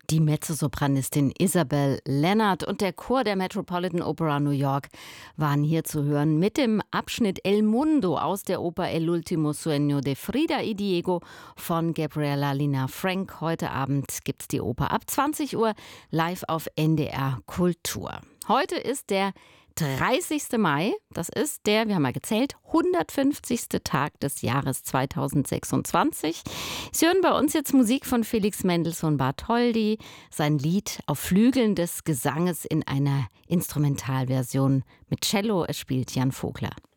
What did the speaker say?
Die Mezzosopranistin Isabel Leonard und der Chor der Metropolitan Opera New York waren hier zu hören mit dem Abschnitt El Mundo aus der Oper El último sueño de Frida y Diego von Gabriela Lina Frank. Heute Abend gibt's die Oper ab 20 Uhr live auf NDR Kultur. Heute ist der 30. Mai, das ist der, wir haben mal gezählt, 150. Tag des Jahres 2026. Sie hören bei uns jetzt Musik von Felix Mendelssohn Bartholdy, sein Lied auf Flügeln des Gesanges in einer Instrumentalversion mit Cello. Es spielt Jan Vogler.